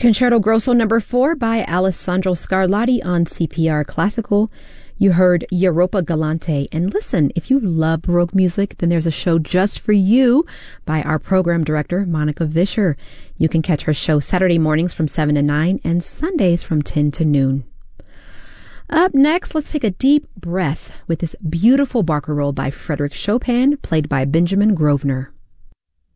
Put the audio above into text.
Concerto Grosso number 4 by Alessandro Scarlatti on CPR Classical. You heard Europa Galante. And listen, if you love Baroque music, then there's a show just for you by our program director, Monica Vischer. You can catch her show Saturday mornings from 7 to 9 and Sundays from 10 to noon. Up next, let's take a deep breath with this beautiful barcarolle by Frédéric Chopin, played by Benjamin Grosvenor.